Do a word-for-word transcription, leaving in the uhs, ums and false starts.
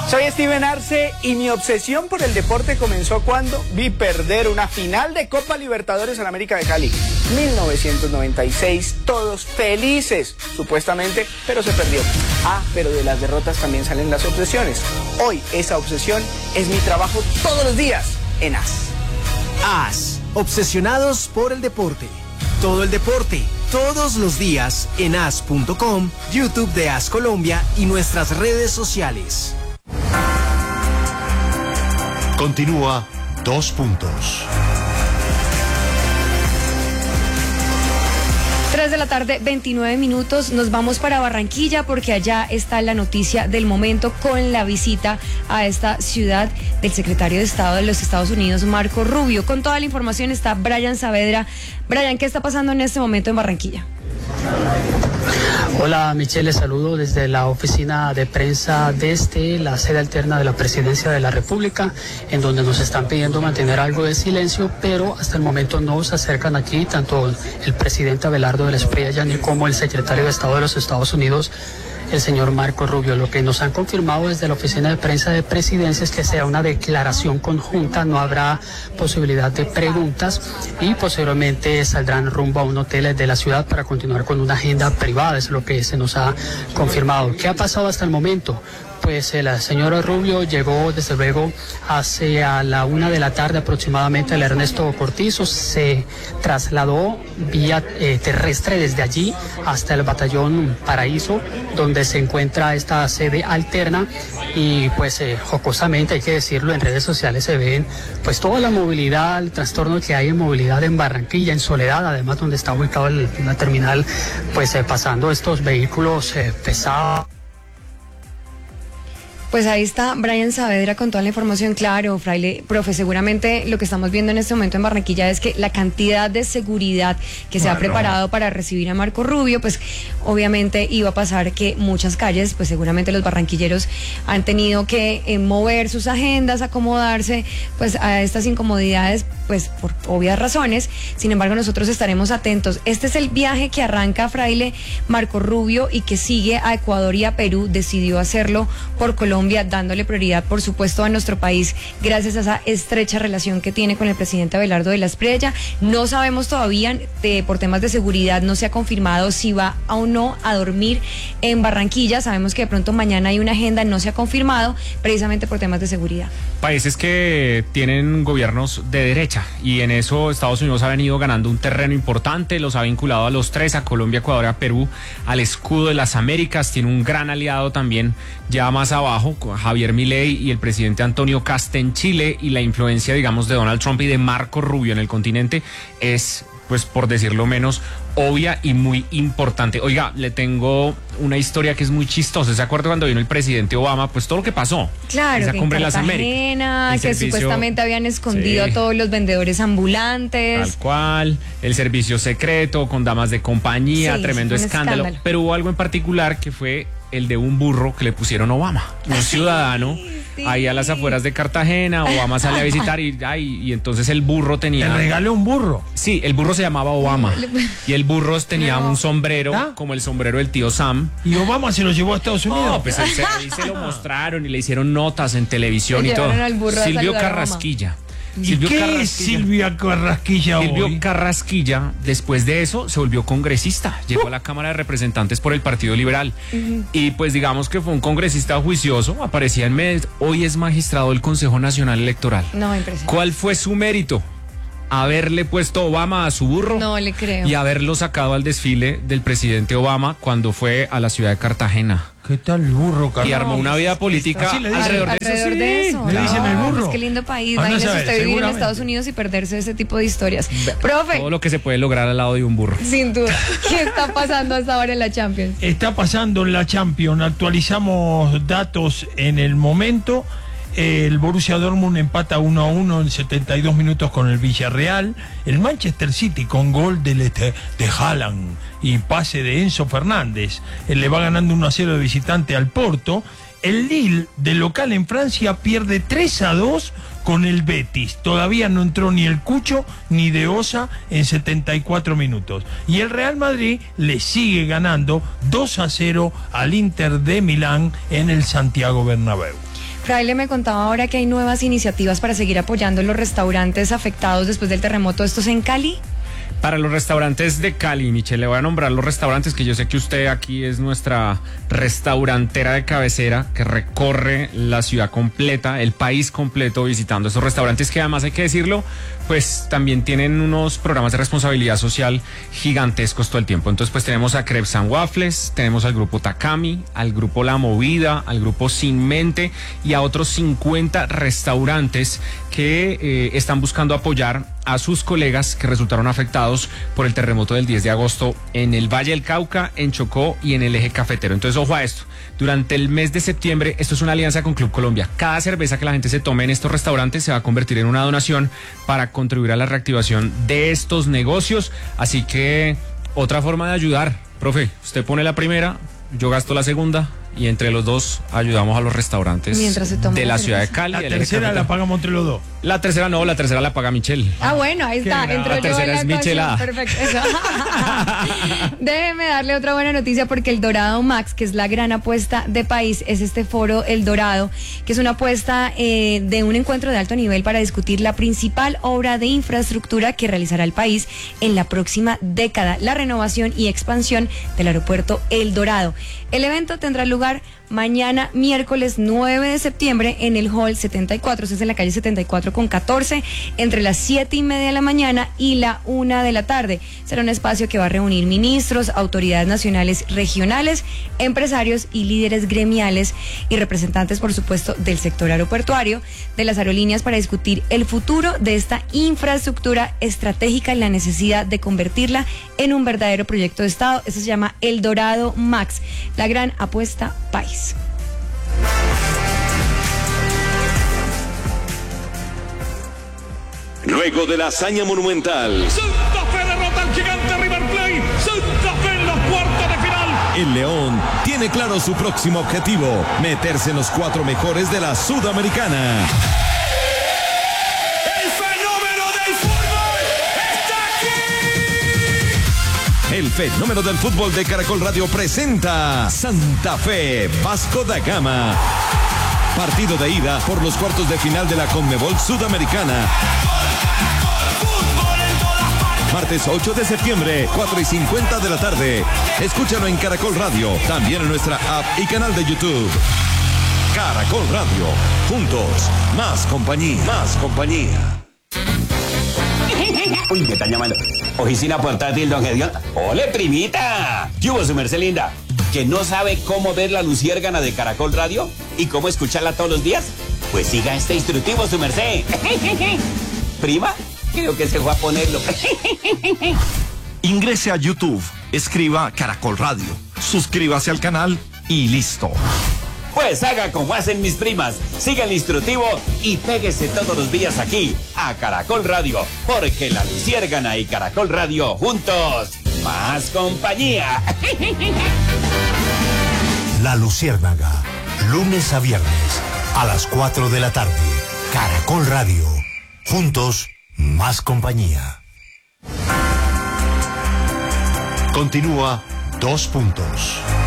Soy Steven Arce y mi obsesión por el deporte comenzó cuando vi perder una final de Copa Libertadores en América de Cali. mil novecientos noventa y seis, todos felices, supuestamente, pero se perdió. Ah, pero de las derrotas también salen las obsesiones. Hoy esa obsesión es mi trabajo todos los días en A S. A S, obsesionados por el deporte. Todo el deporte, todos los días en A S punto com, YouTube de A S Colombia y nuestras redes sociales. Continúa Dos Puntos. tres de la tarde, veintinueve minutos, nos vamos para Barranquilla porque allá está la noticia del momento con la visita a esta ciudad del secretario de Estado de los Estados Unidos, Marco Rubio. Con toda la información está Brian Saavedra. Brian, ¿qué está pasando en este momento en Barranquilla? Hola Michelle, les saludo desde la oficina de prensa desde la sede alterna de la Presidencia de la República, en donde nos están pidiendo mantener algo de silencio, pero hasta el momento no se acercan aquí tanto el presidente Abelardo de la Espriella ni como el secretario de Estado de los Estados Unidos, el señor Marco Rubio. Lo que nos han confirmado desde la oficina de prensa de Presidencia es que sea una declaración conjunta, no habrá posibilidad de preguntas y posteriormente saldrán rumbo a un hotel de la ciudad para continuar con una agenda privada, es lo que se nos ha confirmado. ¿Qué ha pasado hasta el momento? Pues el señor Rubio llegó desde luego hacia la una de la tarde aproximadamente al Ernesto Cortizo, se trasladó vía eh, terrestre desde allí hasta el batallón Paraíso, donde se encuentra esta sede alterna y pues eh, jocosamente hay que decirlo, en redes sociales se ven pues toda la movilidad, el trastorno que hay en movilidad en Barranquilla, en Soledad, además donde está ubicado el, la terminal, pues eh, pasando estos vehículos eh, pesados. Pues ahí está Brian Saavedra con toda la información. Claro, Fraile, profe, seguramente lo que estamos viendo en este momento en Barranquilla es que la cantidad de seguridad que se bueno. ha preparado para recibir a Marco Rubio, pues obviamente iba a pasar que muchas calles, pues seguramente los barranquilleros han tenido que eh, mover sus agendas, acomodarse pues a estas incomodidades, pues por obvias razones. Sin embargo, nosotros estaremos atentos. Este es el viaje que arranca, Fraile, Marco Rubio y que sigue a Ecuador y a Perú. Decidió hacerlo por Colombia, dándole prioridad, por supuesto, a nuestro país gracias a esa estrecha relación que tiene con el presidente Abelardo de la Espriella. No sabemos todavía, de, por temas de seguridad, no se ha confirmado si va o no a dormir en Barranquilla. Sabemos que de pronto mañana hay una agenda, no se ha confirmado, precisamente por temas de seguridad. Países que tienen gobiernos de derecha y en eso Estados Unidos ha venido ganando un terreno importante, los ha vinculado a los tres, a Colombia, Ecuador, a Perú, al escudo de las Américas. Tiene un gran aliado también ya más abajo, Javier Milei y el presidente Antonio Kast en Chile, y la influencia, digamos, de Donald Trump y de Marco Rubio en el continente es, pues por decirlo menos, obvia y muy importante. Oiga, le tengo una historia que es muy chistosa. ¿Se acuerda cuando vino el presidente Obama? Pues todo lo que pasó. Claro, esa que cumbre en de las Américas, que servicio, supuestamente habían escondido sí. a todos los vendedores ambulantes. Tal cual, el servicio secreto con damas de compañía, sí, tremendo escándalo. escándalo. Pero hubo algo en particular que fue el de un burro que le pusieron Obama, un ciudadano, sí. ahí a las afueras de Cartagena. Obama sale a visitar y, ay, y entonces el burro tenía... ¿Le regaló un burro? Sí, el burro se llamaba Obama y el burro tenía no. un sombrero, ¿Ah? como el sombrero del tío Sam. ¿Y Obama se lo llevó a Estados Unidos? No, pues se, ahí se lo mostraron y le hicieron notas en televisión y todo. Silvio Carrasquilla. ¿Y Silvio qué Carrasquilla. es Silvia Carrasquilla Silvio hoy? Carrasquilla, después de eso, se volvió congresista. Llegó uh. a la Cámara de Representantes por el Partido Liberal. Uh-huh. Y pues digamos que fue un congresista juicioso, aparecía en medios. Hoy es magistrado del Consejo Nacional Electoral. No, impresionante. ¿Cuál fue su mérito? Haberle puesto Obama a su burro. No le creo. Y haberlo sacado al desfile del presidente Obama cuando fue a la ciudad de Cartagena. ¿Qué tal el burro, Carlos? Y armó una vida política ¿Sí le dicen? alrededor, alrededor de, de eso. eso. Le dicen el burro. Pues qué lindo país. Imagínese usted vivir en Estados Unidos y perderse ese tipo de historias. Profe. Todo lo que se puede lograr al lado de un burro. Sin duda. ¿Qué está pasando hasta ahora en la Champions? Está pasando en la Champions. Actualizamos datos en el momento. El Borussia Dortmund empata uno a uno en setenta y dos minutos con el Villarreal. El Manchester City con gol de, de Haaland y pase de Enzo Fernández. Él le va ganando uno a cero de visitante al Porto. El Lille, de local en Francia, pierde tres a dos con el Betis. Todavía no entró ni el Cucho ni De Osa en setenta y cuatro minutos. Y el Real Madrid le sigue ganando dos a cero al Inter de Milán en el Santiago Bernabéu. Fraile me contaba ahora que hay nuevas iniciativas para seguir apoyando los restaurantes afectados después del terremoto. ¿Esto es en Cali? Para los restaurantes de Cali, Michelle, le voy a nombrar los restaurantes que yo sé que usted aquí es nuestra restaurantera de cabecera que recorre la ciudad completa, el país completo visitando estos restaurantes que además hay que decirlo, pues también tienen unos programas de responsabilidad social gigantescos todo el tiempo. Entonces pues tenemos a Crepes and Waffles, tenemos al grupo Takami, al grupo La Movida, al grupo Sin Mente y a otros cincuenta restaurantes que eh, están buscando apoyar a sus colegas que resultaron afectados por el terremoto del diez de agosto en el Valle del Cauca, en Chocó y en el eje cafetero. Entonces, ojo a esto. Durante el mes de septiembre, esto es una alianza con Club Colombia. Cada cerveza que la gente se tome en estos restaurantes se va a convertir en una donación para contribuir a la reactivación de estos negocios. Así que, otra forma de ayudar. Profe, usted pone la primera, yo gasto la segunda. Y entre los dos ayudamos a los restaurantes de la ciudad de Cali. La tercera la pagamos entre los dos. La tercera no, la tercera la paga Michelle. Ah, bueno, ahí está. Entro la tercera es Michelada. Perfecto. Eso. Déjeme darle otra buena noticia porque el Dorado Max, que es la gran apuesta de país, es este foro El Dorado, que es una apuesta eh, de un encuentro de alto nivel para discutir la principal obra de infraestructura que realizará el país en la próxima década, la renovación y expansión del aeropuerto El Dorado. El evento tendrá lugar mañana, miércoles nueve de septiembre, en el Hall setenta y cuatro, es en la calle setenta y cuatro con catorce, entre las siete y media de la mañana y la una de la tarde. Será un espacio que va a reunir ministros, autoridades nacionales, regionales, empresarios y líderes gremiales y representantes, por supuesto, del sector aeroportuario, de las aerolíneas, para discutir el futuro de esta infraestructura estratégica y la necesidad de convertirla en un verdadero proyecto de Estado. Eso se llama El Dorado Max, la gran apuesta país. Luego de la hazaña monumental, Santa Fe derrota al gigante River Plate. Santa Fe en los cuartos de final. el León tiene claro su próximo objetivo: meterse en los cuatro mejores de la Sudamericana. El fenómeno del fútbol está aquí. El fenómeno del fútbol de Caracol Radio presenta Santa Fe Vasco da Gama. Partido de ida por los cuartos de final de la Conmebol Sudamericana. Martes ocho de septiembre, cuatro y cincuenta de la tarde. Escúchalo en Caracol Radio, también en nuestra app y canal de YouTube. Caracol Radio, juntos, más compañía, más compañía. Uy, me están llamando. Oficina portátil, don Gedeón. ¡Ole, primita! ¿Qué hubo, su merced linda? ¿Que no sabe cómo ver la luciérgana de Caracol Radio y cómo escucharla todos los días? Pues siga este instructivo, su merced. ¿Prima? Creo que se fue a ponerlo. Ingrese a YouTube, escriba Caracol Radio, suscríbase al canal y listo. Pues haga como hacen mis primas, siga el instructivo y péguese todos los días aquí a Caracol Radio, porque la luciérgana y Caracol Radio juntos, más compañía. La Luciérnaga, lunes a viernes a las cuatro de la tarde. Caracol Radio, juntos, más compañía. Continúa Dos Puntos.